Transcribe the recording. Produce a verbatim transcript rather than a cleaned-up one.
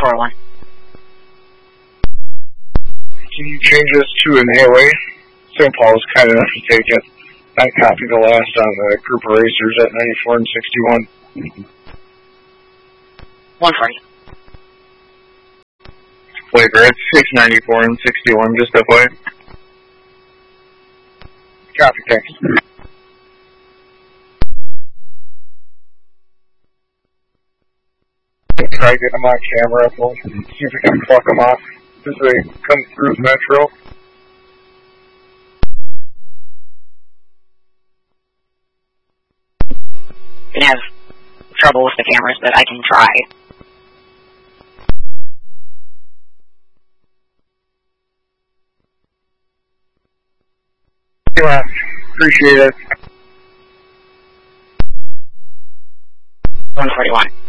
forty-one. Can you change this to an A O A? Saint Paul was kind enough to take it. I copied the last on the group of racers at ninety-four and sixty-one. one forty. Flavor at six ninety-four and sixty-one, just F Y I. Copy, thanks. Try getting them on camera, we'll see if we can fuck them off as they come through the metro. I'm gonna have trouble with the cameras, but I can try. Yeah, appreciate it. one forty-one.